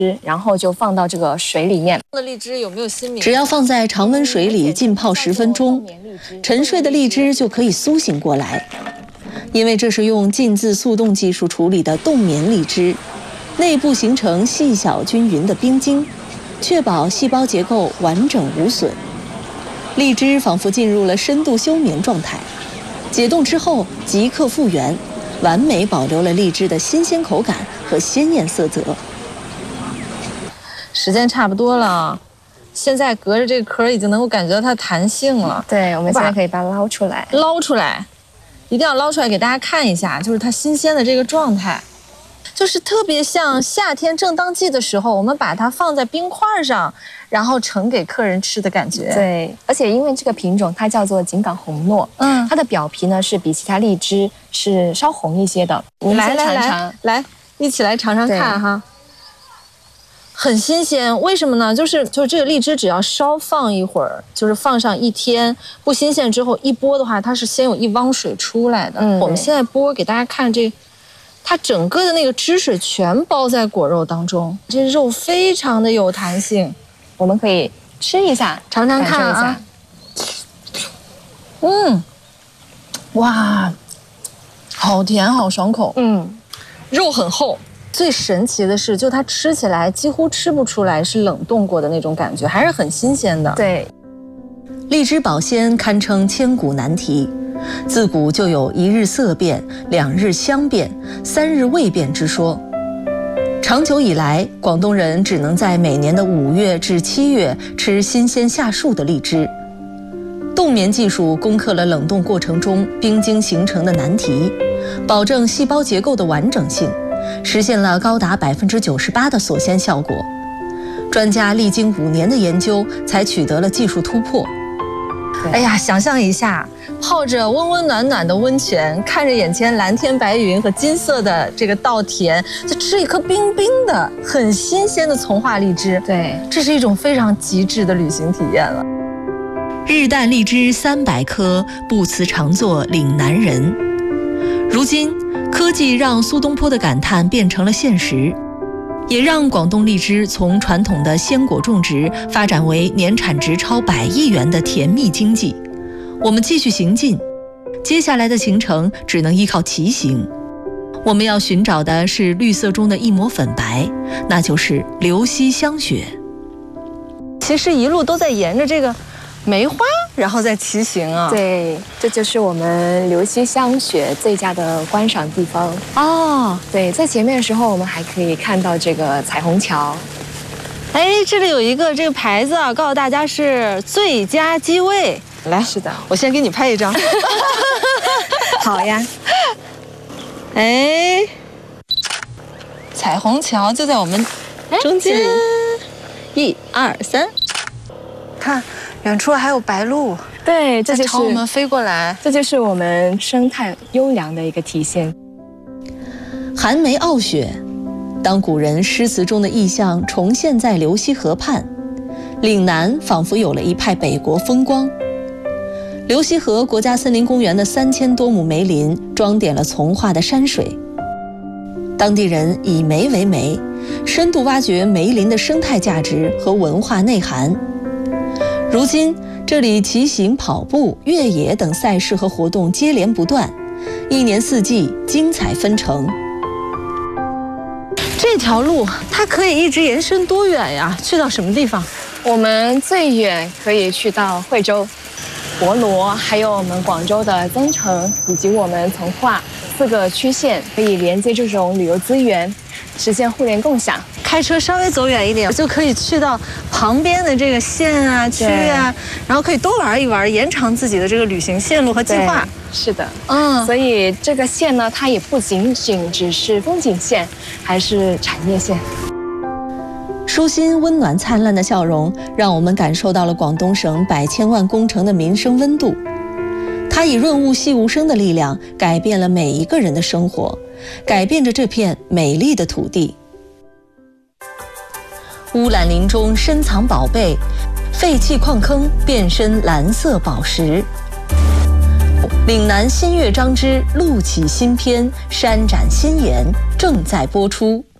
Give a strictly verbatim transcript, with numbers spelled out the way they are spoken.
然后就放到这个水里面。 的荔枝有没有新名？ 只要放在常温水里浸泡十分钟，沉睡的荔枝就可以苏醒过来。因为这是用浸渍速冻技术处理的冻眠荔枝，内部形成细小均匀的冰晶，确保细胞结构完整无损。荔枝仿佛进入了深度休眠状态，解冻之后即刻复原，完美保留了荔枝的新鲜口感和鲜艳色泽。 时间差不多了，现在隔着这个壳已经能够感觉到它的弹性了。 对，我们现在可以把它捞出来， 捞出来，一定要捞出来给大家看一下，就是它新鲜的这个状态，就是特别像夏天正当季的时候，我们把它放在冰块上，然后盛给客人吃的感觉。 对，而且因为这个品种它叫做井冈红糯，嗯，它的表皮呢是比其他荔枝是稍红一些的。 来来来来，一起来尝尝看哈。很新鲜，为什么呢？就是就是这个荔枝只要稍放一会儿，就是放上一天，不新鲜之后一剥的话，它是先有一汪水出来的。嗯，我们现在剥给大家看这，它整个的那个汁水全包在果肉当中，这肉非常的有弹性。 我们可以吃一下， 尝尝看啊。嗯，哇，好甜，好爽口。嗯，肉很厚。最神奇的是，就它吃起来几乎吃不出来是冷冻过的那种感觉，还是很新鲜的。 对， 荔枝保鲜堪称千古难题，自古就有一日色变、两日香变、三日味变之说。长久以来，广东人只能在每年的五月至七月吃新鲜下树的荔枝。冻眠技术攻克了冷冻过程中冰晶形成的难题，保证细胞结构的完整性。实现了高达百分之九十八的锁鲜效果，专家历经五年的研究，才取得了技术突破。 哎呀，想象一下，泡着温温暖暖的温泉，看着眼前蓝天白云和金色的这个稻田，就吃一颗冰冰的、很新鲜的从化荔枝。 对， 这是一种非常极致的旅行体验了。 日啖荔枝三百颗，不辞常作岭南人。如今，科技让苏东坡的感叹变成了现实，也让广东荔枝从传统的鲜果种植发展为年产值超百亿元的甜蜜经济。我们继续行进，接下来的行程只能依靠骑行。我们要寻找的是绿色中的一抹粉白，那就是流溪香雪。 其实一路都在沿着这个梅花，然后再骑行啊。 对，这就是我们流溪香雪最佳的观赏地方哦。 对，在前面的时候，我们还可以看到这个彩虹桥。 哎，这里有一个这个牌子啊，告诉大家是最佳机位。来， 是的， 我先给你拍一张。 好呀。 哎，彩虹桥就在我们中间。一二三，看。远处还有白鹭， 对，这就是朝我们飞过来， 这就是我们生态优良的一个体现。 寒梅傲雪，当古人诗词中的意象重现在流溪河畔，岭南仿佛有了一派北国风光。流溪河国家森林公园的三千多亩梅林装点了从化的山水，当地人以梅为媒，深度挖掘梅林的生态价值和文化内涵。如今，这里骑行、跑步、越野等赛事和活动接连不断，一年四季精彩纷呈。 这条路它可以一直延伸多远呀？去到什么地方？ 我们最远可以去到惠州、博罗，还有我们广州的增城，以及我们从化四个区县，可以连接这种旅游资源，实现互联共享。 开车稍微走远一点，就可以去到旁边的这个县啊、区啊，然后可以多玩一玩，延长自己的这个旅行线路和计划。 是的，嗯，所以这个县呢，它也不仅仅只是风景线，还是产业线。 舒心、温暖、灿烂的笑容，让我们感受到了广东省百千万工程的民生温度。它以润物细无声的力量，改变了每一个人的生活，改变着这片美丽的土地。乌兰林中深藏宝贝，废弃矿坑变身蓝色宝石。岭南新乐章之路起新篇，山展新颜正在播出。